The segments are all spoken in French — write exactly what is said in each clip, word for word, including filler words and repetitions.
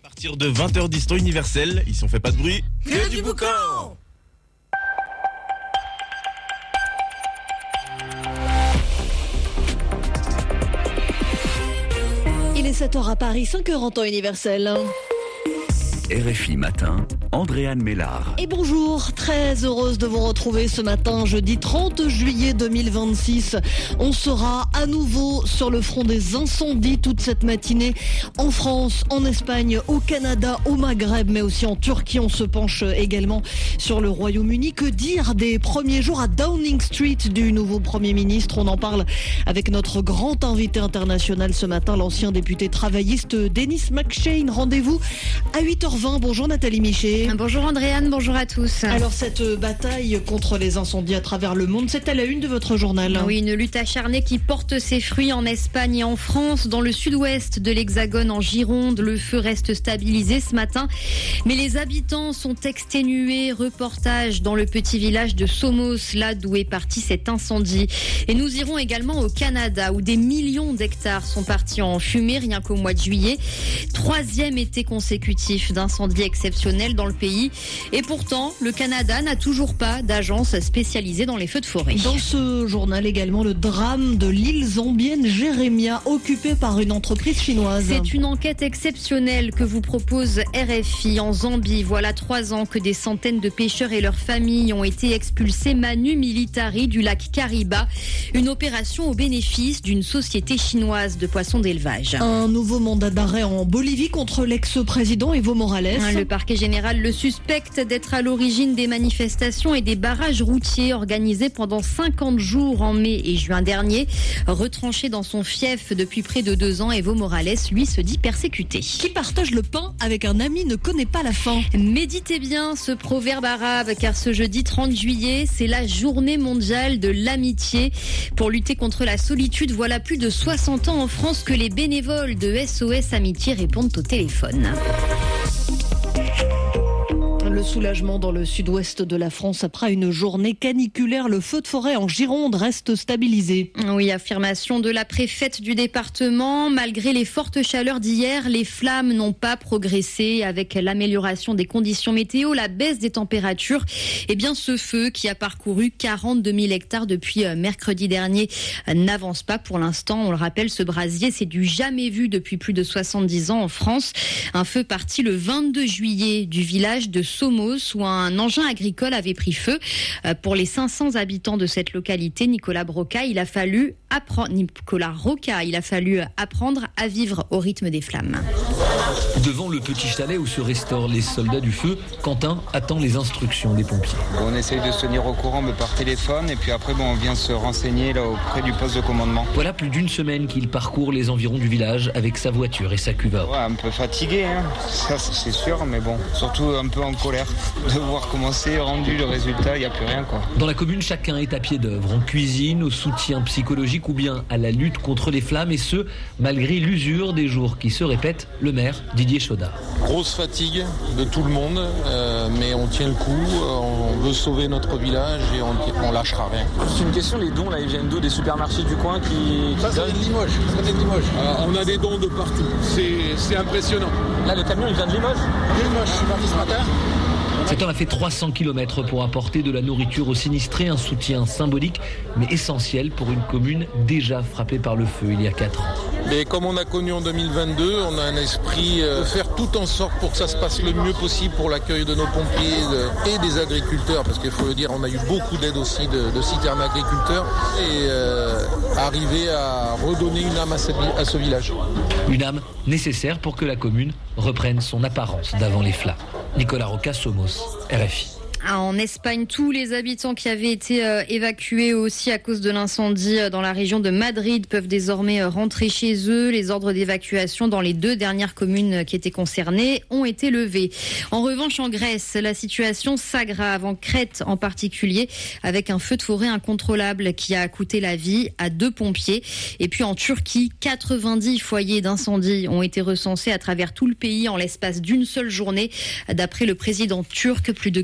À partir de vingt heures dix, temps universel, ils sont fait pas de bruit. Que, que du, du boucan. Il est sept heures à Paris, cinq heures en temps universel. R F I Matin, Andréane Mélard. Et bonjour, très heureuse de vous retrouver ce matin, jeudi trente juillet deux mille vingt-six. On sera à nouveau sur le front des incendies toute cette matinée en France, en Espagne, au Canada, au Maghreb, mais aussi en Turquie. On se penche également sur le Royaume-Uni. Que dire des premiers jours à Downing Street du nouveau Premier ministre? On en parle avec notre grand invité international ce matin, l'ancien député travailliste Denis McShane. Rendez-vous à huit heures vingt. Bonjour Nathalie Michet. Bonjour Andréane, bonjour à tous. Alors cette bataille contre les incendies à travers le monde, c'est à la une de votre journal. Oui, une lutte acharnée qui porte ses fruits en Espagne et en France. Dans le sud-ouest de l'Hexagone, en Gironde, le feu reste stabilisé ce matin. Mais les habitants sont exténués. Reportage dans le petit village de Somos, là d'où est parti cet incendie. Et nous irons également au Canada, où des millions d'hectares sont partis en fumée rien qu'au mois de juillet. Troisième été consécutif d'incendie exceptionnel dans le pays. Et pourtant, le Canada n'a toujours pas d'agence spécialisée dans les feux de forêt. Dans ce journal également, le drame de l'île zambienne Jérémia, occupée par une entreprise chinoise. C'est une enquête exceptionnelle que vous propose R F I en Zambie. Voilà trois ans que des centaines de pêcheurs et leurs familles ont été expulsés manu militari du lac Kariba. Une opération au bénéfice d'une société chinoise de poissons d'élevage. Un nouveau mandat d'arrêt en Bolivie contre l'ex-président Evo Morales. Le parquet général le suspecte d'être à l'origine des manifestations et des barrages routiers organisés pendant cinquante jours en mai et juin dernier. Retranché dans son fief depuis près de deux ans, Evo Morales, lui, se dit persécuté. Qui partage le pain avec un ami ne connaît pas la faim. Méditez bien ce proverbe arabe, car ce jeudi trente juillet, c'est la journée mondiale de l'amitié. Pour lutter contre la solitude, voilà plus de soixante ans en France que les bénévoles de S O S Amitié répondent au téléphone. Le soulagement dans le sud-ouest de la France après une journée caniculaire. Le feu de forêt en Gironde reste stabilisé. Oui, affirmation de la préfète du département. Malgré les fortes chaleurs d'hier, les flammes n'ont pas progressé. Avec l'amélioration des conditions météo, la baisse des températures, eh bien ce feu qui a parcouru quarante-deux mille hectares depuis mercredi dernier n'avance pas pour l'instant. On le rappelle, ce brasier, c'est du jamais vu depuis plus de soixante-dix ans en France. Un feu parti le vingt-deux juillet du village de Somos, où un engin agricole avait pris feu. Pour les cinq cents habitants de cette localité, Nicolas Broca, il a fallu apprendre, Nicolas Roca, il a fallu apprendre à vivre au rythme des flammes. Devant le petit chalet où se restaurent les soldats du feu, Quentin attend les instructions des pompiers. On essaye de se tenir au courant mais par téléphone et puis après bon, on vient se renseigner là auprès du poste de commandement. Voilà plus d'une semaine qu'il parcourt les environs du village avec sa voiture et sa cuve à eau. Ouais, un peu fatigué, hein. Ça c'est sûr, mais bon, surtout un peu en colère de voir comment c'est rendu le résultat, il n'y a plus rien quoi. Dans la commune, chacun est à pied d'œuvre, en cuisine, au soutien psychologique ou bien à la lutte contre les flammes, et ce, malgré l'usure des jours qui se répètent. Le maire, Didier Chaudard. Grosse fatigue de tout le monde, euh, mais on tient le coup, on veut sauver notre village et on, on lâchera rien. C'est une question, les dons là, ils viennent d'où? Des supermarchés du coin qui... qui ça, ça vient de Limoges, ça vient de Limoges. Euh, on a des dons de partout, c'est, c'est impressionnant. Là, le camion, il vient de Limoges? Limoges, je suis parti ce matin. Cet homme a fait trois cents kilomètres pour apporter de la nourriture aux sinistrés, un soutien symbolique mais essentiel pour une commune déjà frappée par le feu il y a quatre ans. Mais comme on a connu en deux mille vingt-deux, on a un esprit de faire tout en sorte pour que ça se passe le mieux possible pour l'accueil de nos pompiers et des agriculteurs, parce qu'il faut le dire, on a eu beaucoup d'aide aussi de, de citernes agriculteurs, et euh, arriver à redonner une âme à, cette, à ce village. Une âme nécessaire pour que la commune reprenne son apparence d'avant les flammes. Nicolas Roca, Somos, R F I. En Espagne, tous les habitants qui avaient été euh, évacués aussi à cause de l'incendie euh, dans la région de Madrid peuvent désormais euh, rentrer chez eux. Les ordres d'évacuation dans les deux dernières communes euh, qui étaient concernées ont été levés. En revanche, en Grèce, la situation s'aggrave, en Crète en particulier, avec un feu de forêt incontrôlable qui a coûté la vie à deux pompiers. Et puis en Turquie, quatre-vingt-dix foyers d'incendie ont été recensés à travers tout le pays en l'espace d'une seule journée. D'après le président turc, plus de quatre-vingts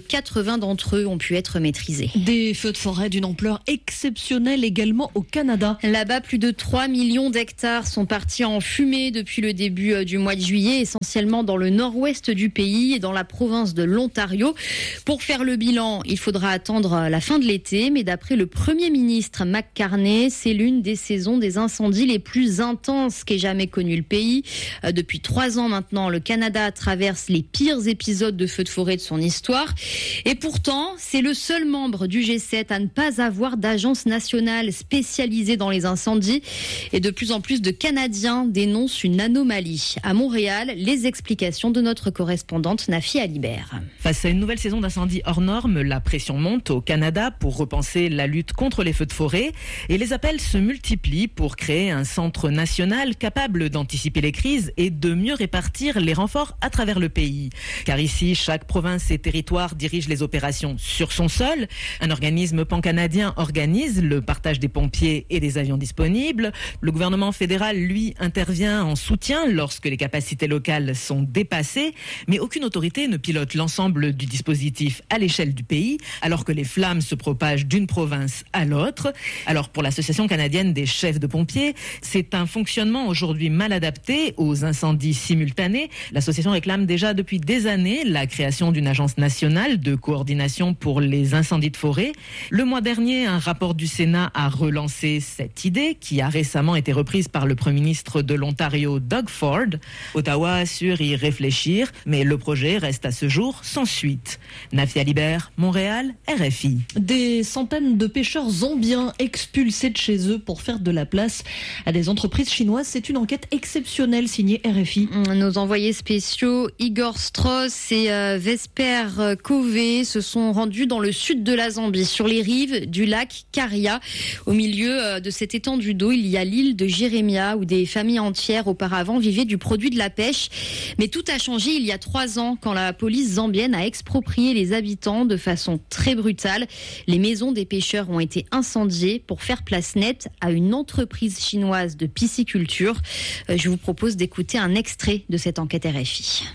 quatre-vingts d'entre eux ont pu être maîtrisés. Des feux de forêt d'une ampleur exceptionnelle également au Canada. Là-bas, plus de trois millions d'hectares sont partis en fumée depuis le début du mois de juillet, essentiellement dans le nord-ouest du pays et dans la province de l'Ontario. Pour faire le bilan, il faudra attendre la fin de l'été, mais d'après le Premier ministre Mac Carney, c'est l'une des saisons des incendies les plus intenses qu'ait jamais connu le pays. Depuis trois ans maintenant, le Canada traverse les pires épisodes de feux de forêt de son histoire. Et pourtant, c'est le seul membre du G sept à ne pas avoir d'agence nationale spécialisée dans les incendies. Et de plus en plus de Canadiens dénoncent une anomalie. À Montréal, les explications de notre correspondante Nafi Alibert. Face à une nouvelle saison d'incendies hors normes, la pression monte au Canada pour repenser la lutte contre les feux de forêt. Et les appels se multiplient pour créer un centre national capable d'anticiper les crises et de mieux répartir les renforts à travers le pays. Car ici, chaque province et territoire dirige les opérations sur son sol. Un organisme pan-canadien organise le partage des pompiers et des avions disponibles. Le gouvernement fédéral, lui, intervient en soutien lorsque les capacités locales sont dépassées. Mais aucune autorité ne pilote l'ensemble du dispositif à l'échelle du pays, alors que les flammes se propagent d'une province à l'autre. Alors pour l'Association canadienne des chefs de pompiers, c'est un fonctionnement aujourd'hui mal adapté aux incendies simultanés. L'association réclame déjà depuis des années la création d'une agence nationale de coordination pour les incendies de forêt. Le mois dernier, un rapport du Sénat a relancé cette idée qui a récemment été reprise par le Premier ministre de l'Ontario, Doug Ford. Ottawa assure y réfléchir, mais le projet reste à ce jour sans suite. Nafi Alibert, Montréal, R F I. Des centaines de pêcheurs zambiens expulsés de chez eux pour faire de la place à des entreprises chinoises. C'est une enquête exceptionnelle signée R F I. Nos envoyés spéciaux Igor Strauss et euh, Vesper Kové se sont rendus dans le sud de la Zambie, sur les rives du lac Karia. Au milieu euh, de cette étendue d'eau, il y a l'île de Jérémia où des familles entières auparavant vivaient du produit de la pêche. Mais tout a changé il y a trois ans quand la police zambienne a exproprié les habitants de façon très brutale. Les maisons des pêcheurs ont été incendiées pour faire place nette à une entreprise chinoise de pisciculture. Euh, je vous propose d'écouter un extrait de cette enquête R F I.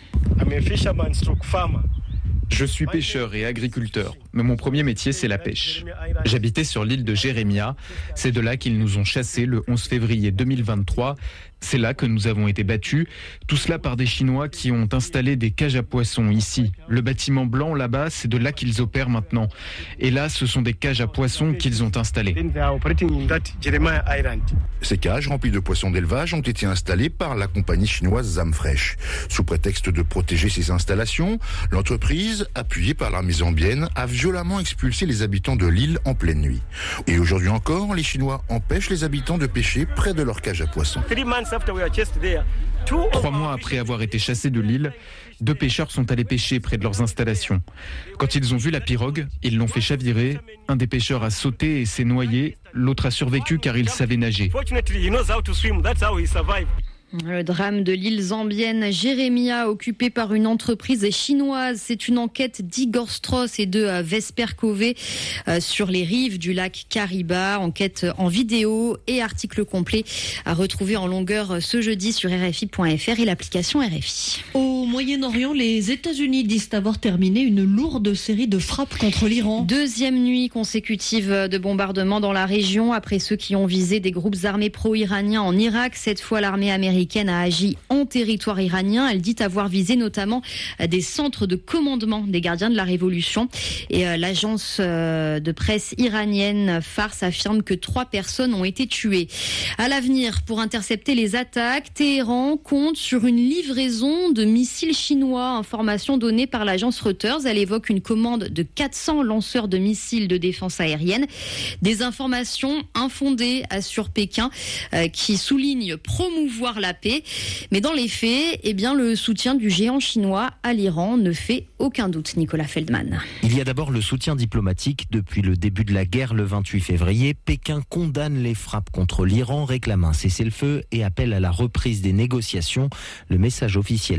Je suis pêcheur et agriculteur, mais mon premier métier c'est la pêche. J'habitais sur l'île de Jérémia, c'est de là qu'ils nous ont chassés le onze février deux mille vingt-trois. C'est là que nous avons été battus, tout cela par des Chinois qui ont installé des cages à poissons ici. Le bâtiment blanc là-bas, c'est de là qu'ils opèrent maintenant. Et là, ce sont des cages à poissons qu'ils ont installées. Ces cages remplies de poissons d'élevage ont été installées par la compagnie chinoise Zamfresh. Sous prétexte de protéger ces installations, l'entreprise, appuyée par l'armée zambienne, a violemment expulsé les habitants de l'île en pleine nuit. Et aujourd'hui encore, les Chinois empêchent les habitants de pêcher près de leurs cages à poissons. Trois mois après avoir été chassés de l'île, deux pêcheurs sont allés pêcher près de leurs installations. Quand ils ont vu la pirogue, ils l'ont fait chavirer. Un des pêcheurs a sauté et s'est noyé. L'autre a survécu car il savait nager. Le drame de l'île zambienne Jérémia, occupée par une entreprise chinoise. C'est une enquête d'Igor Strauss et de Vesper Kové euh, sur les rives du lac Kariba. Enquête en vidéo et article complet à retrouver en longueur ce jeudi sur R F I point F R et l'application R F I. Au Moyen-Orient, les États-Unis disent avoir terminé une lourde série de frappes contre l'Iran. Deuxième nuit consécutive de bombardements dans la région après ceux qui ont visé des groupes armés pro-iraniens en Irak. Cette fois, l'armée américaine a agi en territoire iranien. Elle dit avoir visé notamment des centres de commandement des gardiens de la révolution. Et euh, l'agence euh, de presse iranienne Fars affirme que trois personnes ont été tuées. À l'avenir, pour intercepter les attaques, Téhéran compte sur une livraison de missiles chinois. Information donnée par l'agence Reuters. Elle évoque une commande de quatre cents lanceurs de missiles de défense aérienne. Des informations infondées, assure Pékin, euh, qui souligne promouvoir la paix. Mais dans les faits, eh bien, le soutien du géant chinois à l'Iran ne fait aucun doute, Nicolas Feldman. Il y a d'abord le soutien diplomatique. Depuis le début de la guerre le vingt-huit février, Pékin condamne les frappes contre l'Iran, réclame un cessez-le-feu et appelle à la reprise des négociations. Le message officiel est clair,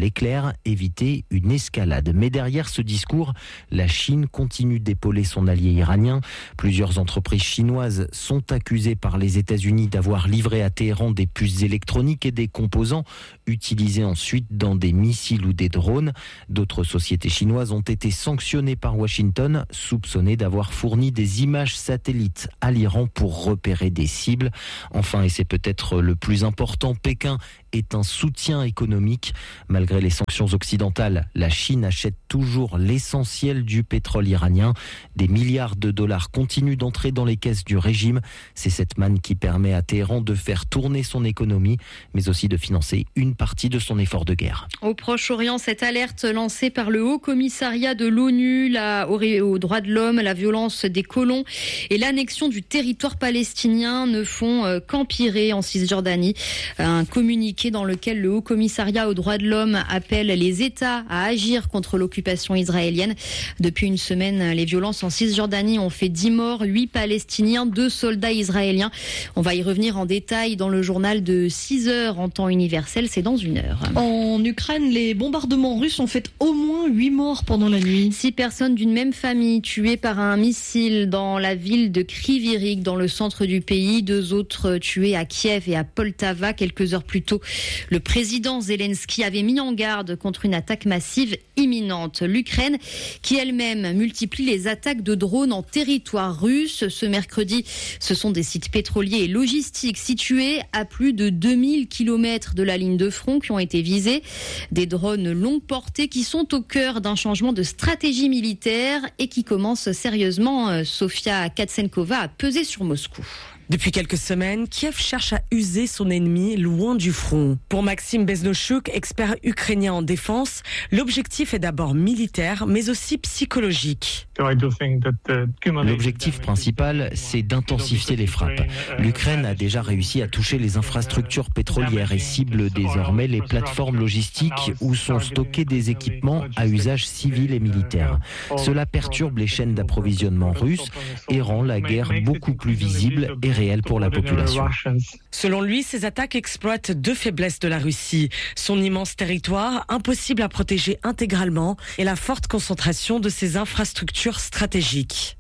pas éviter une escalade. Mais derrière ce discours, la Chine continue d'épauler son allié iranien. Plusieurs entreprises chinoises sont accusées par les États-Unis d'avoir livré à Téhéran des puces électroniques et des composants utilisés ensuite dans des missiles ou des drones. D'autres sociétés chinoises ont été sanctionnées par Washington, soupçonnées d'avoir fourni des images satellites à l'Iran pour repérer des cibles. Enfin, et c'est peut-être le plus important, Pékin est un soutien économique. Malgré les sanctions occidentales, la Chine achète toujours l'essentiel du pétrole iranien. Des milliards de dollars continuent d'entrer dans les caisses du régime. C'est cette manne qui permet à Téhéran de faire tourner son économie, mais aussi de financer une partie de son effort de guerre. Au Proche-Orient, cette alerte lancée par le Haut Commissariat de l'ONU la, aux droits de l'homme, la violence des colons et l'annexion du territoire palestinien ne font qu'empirer en Cisjordanie. Un communiqué dans lequel le Haut Commissariat aux droits de l'homme appelle les États à agir contre l'occupation israélienne. Depuis une semaine, les violences en Cisjordanie ont fait dix morts, huit Palestiniens, deux soldats israéliens. On va y revenir en détail dans le journal de six heures en temps universel, c'est dans une heure. En Ukraine, les bombardements russes ont fait au moins huit morts pendant la nuit. Six personnes d'une même famille tuées par un missile dans la ville de Kryvyi-Rih, dans le centre du pays. Deux autres tués à Kiev et à Poltava quelques heures plus tôt. Le président Zelensky avait mis en garde contre une attaque massive imminente. L'Ukraine, qui elle-même multiplie les attaques de drones en territoire russe. Ce mercredi, ce sont des sites pétroliers et logistiques situés à plus de deux mille kilomètres de la ligne de front qui ont été visés. Des drones longue portée qui sont au cœur d'un changement de stratégie militaire et qui commencent sérieusement, Sofia Katsenkova, à peser sur Moscou. Depuis quelques semaines, Kiev cherche à user son ennemi loin du front. Pour Maxime Beznochuk, expert ukrainien en défense, l'objectif est d'abord militaire, mais aussi psychologique. L'objectif principal, c'est d'intensifier les frappes. L'Ukraine a déjà réussi à toucher les infrastructures pétrolières et cible désormais les plateformes logistiques où sont stockés des équipements à usage civil et militaire. Cela perturbe les chaînes d'approvisionnement russes et rend la guerre beaucoup plus visible et réelle pour la population. Selon lui, ces attaques exploitent deux faiblesses de la Russie. Son immense territoire, impossible à protéger intégralement, et la forte concentration de ses infrastructures stratégiques.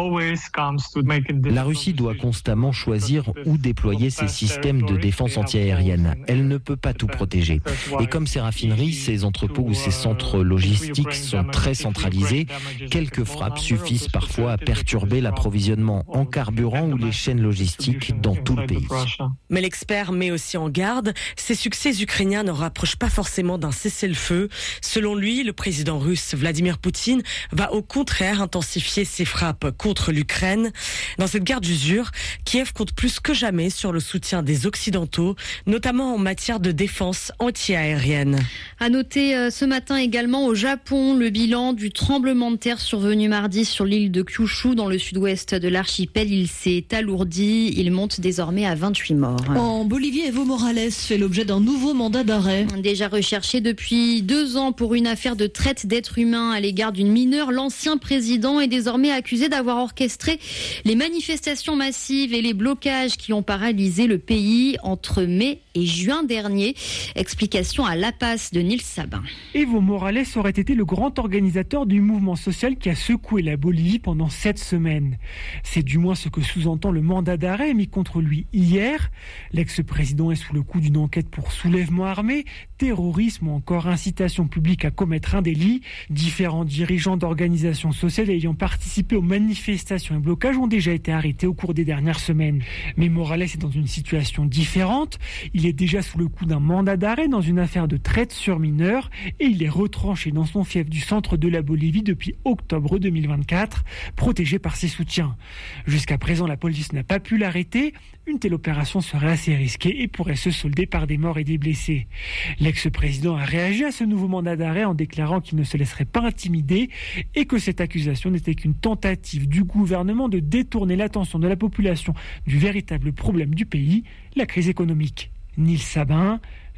La Russie doit constamment choisir où déployer ses systèmes de défense antiaérienne. Elle ne peut pas tout protéger. Et comme ses raffineries, ses entrepôts ou ses centres logistiques sont très centralisés, quelques frappes suffisent parfois à perturber l'approvisionnement en carburant ou les chaînes logistiques dans tout le pays. Mais l'expert met aussi en garde, ces succès ukrainiens ne rapprochent pas forcément d'un cessez-le-feu. Selon lui, le président russe Vladimir Poutine va au contraire intensifier ses frappes contre l'Ukraine. Dans cette guerre d'usure, Kiev compte plus que jamais sur le soutien des Occidentaux, notamment en matière de défense anti-aérienne. À noter euh, ce matin également au Japon, le bilan du tremblement de terre survenu mardi sur l'île de Kyushu dans le sud-ouest de l'archipel. Il s'est alourdi. Il monte désormais à vingt-huit morts. En Bolivie, Evo Morales fait l'objet d'un nouveau mandat d'arrêt. Déjà recherché depuis deux ans pour une affaire de traite d'êtres humains à l'égard d'une mineure, l'ancien président est désormais accusé d'avoir orchestré les manifestations massives et les blocages qui ont paralysé le pays entre mai et juin dernier. Explication à La Paz de Nils Sabin. Evo Morales aurait été le grand organisateur du mouvement social qui a secoué la Bolivie pendant sept semaines. C'est du moins ce que sous-entend le mandat d'arrêt émis contre lui hier. L'ex-président est sous le coup d'une enquête pour soulèvement armé, terrorisme ou encore incitation publique à commettre un délit. Différents dirigeants d'organisations sociales ayant participé aux manifestations et blocages ont déjà été arrêtés au cours des dernières semaines. Mais Morales est dans une situation différente. Il est déjà sous le coup d'un mandat d'arrêt dans une affaire de traite sur mineurs et il est retranché dans son fief du centre de la Bolivie depuis octobre deux mille vingt-quatre, protégé par ses soutiens. Jusqu'à présent, la police n'a pas pu l'arrêter. Une telle opération serait assez risquée et pourrait se solder par des morts et des blessés. L'ex-président a réagi à ce nouveau mandat d'arrêt en déclarant qu'il ne se laisserait pas intimider et que cette accusation n'était qu'une tentative du gouvernement de détourner l'attention de la population du véritable problème du pays, la crise économique. Nils Sabin,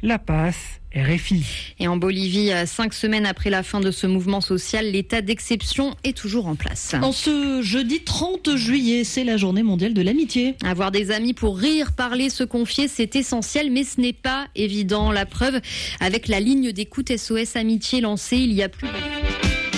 La Passe, R F I. Et en Bolivie, cinq semaines après la fin de ce mouvement social, l'état d'exception est toujours en place. En ce jeudi trente juillet, c'est la journée mondiale de l'amitié. Avoir des amis pour rire, parler, se confier, c'est essentiel, mais ce n'est pas évident. La preuve avec la ligne d'écoute S O S Amitié lancée il y a plus de...